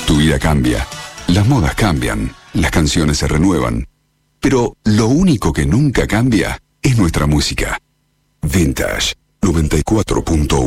Tu vida cambia, las modas cambian, las canciones se renuevan, pero lo único que nunca cambia es nuestra música. Vintage 94.1